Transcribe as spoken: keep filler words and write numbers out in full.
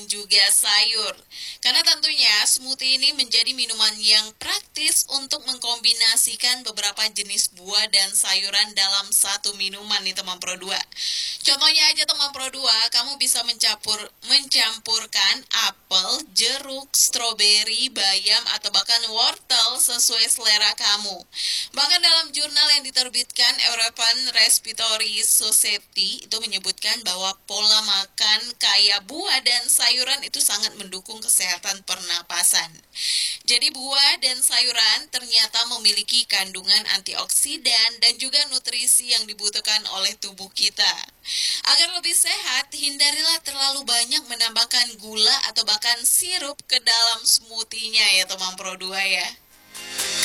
juga sayur. Karena tentunya smoothie ini menjadi minuman yang praktis untuk mengkombinasikan beberapa jenis buah dan sayuran dalam satu minuman nih teman Pro dua. Contohnya aja teman Pro dua, kamu bisa mencampur mencampurkan apel, jeruk, stroberi, bayam atau bahkan wortel sesuai selera kamu. Bahkan dalam jurnal yang diterbitkan European Respiratory Society itu menyebutkan bahwa pola makan kaya buah dan sayuran itu sangat mendukung kesehatan pernapasan. Jadi buah dan sayuran ternyata memiliki kandungan antioksidan dan juga nutrisi yang dibutuhkan oleh tubuh kita. Agar lebih sehat, hindarilah terlalu banyak menambahkan gula atau bahkan sirup ke dalam smoothie-nya ya teman Pro dua ya.